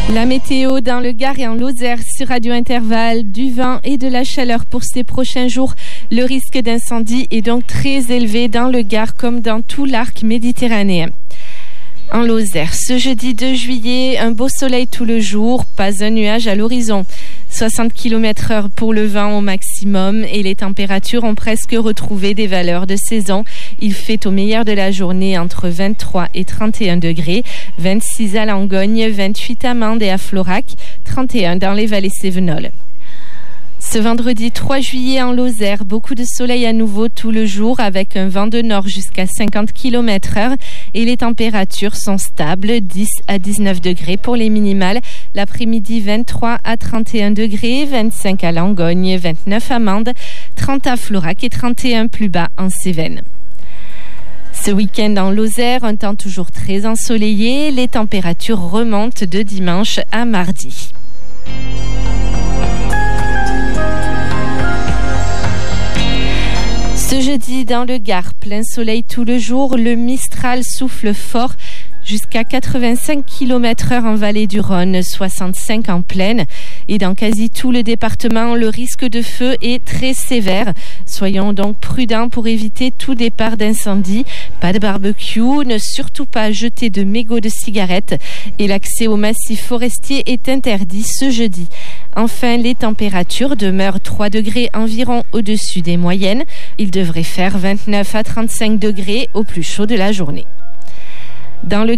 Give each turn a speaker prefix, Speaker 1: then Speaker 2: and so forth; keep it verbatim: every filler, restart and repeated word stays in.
Speaker 1: La météo dans le Gard et en Lozère sur Radio Intervalle, du vent et de la chaleur pour ces prochains jours. Le risque d'incendie est donc très élevé dans le Gard comme dans tout l'arc méditerranéen. En Lozère, ce jeudi deux juillet, un beau soleil tout le jour, pas un nuage à l'horizon. soixante kilomètres heure pour le vent au maximum et les températures ont presque retrouvé des valeurs de saison. Il fait au meilleur de la journée entre vingt-trois et trente et un degrés, vingt-six à Langogne, vingt-huit à Mende et à Florac, trente et un dans les vallées cévenoles. Ce vendredi trois juillet en Lozère, beaucoup de soleil à nouveau tout le jour avec un vent de nord jusqu'à cinquante kilomètres heure et les températures sont stables, dix à dix-neuf degrés pour les minimales. L'après-midi, vingt-trois à trente et un degrés, vingt-cinq à Langogne, vingt-neuf à Mende, trente à Florac et trente et un plus bas en Cévennes. Ce week-end en Lozère, un temps toujours très ensoleillé, les températures remontent de dimanche à mardi. Ce jeudi, dans le Gard, plein soleil tout le jour, le Mistral souffle fort jusqu'à quatre-vingt-cinq kilomètres heure en vallée du Rhône, soixante-cinq en plaine. Et dans quasi tout le département, le risque de feu est très sévère. Soyons donc prudents pour éviter tout départ d'incendie. Pas de barbecue, ne surtout pas jeter de mégots de cigarettes. Et l'accès au massif forestier est interdit ce jeudi. Enfin, les températures demeurent trois degrés environ au-dessus des moyennes. Il devrait faire vingt-neuf à trente-cinq degrés au plus chaud de la journée. Dans le